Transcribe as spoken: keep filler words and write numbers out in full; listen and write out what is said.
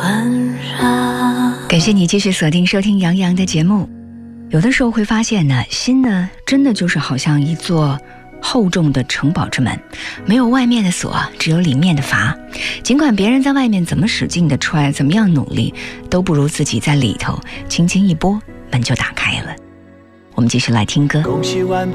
感谢你继续锁定收听杨洋的节目。有的时候会发现呢，心呢真的就是好像一座厚重的城堡之门，没有外面的锁，只有里面的阀。尽管别人在外面怎么使劲的踹，怎么样努力，都不如自己在里头轻轻一拨，门就打开了。我们继续来听歌。 恭喜晚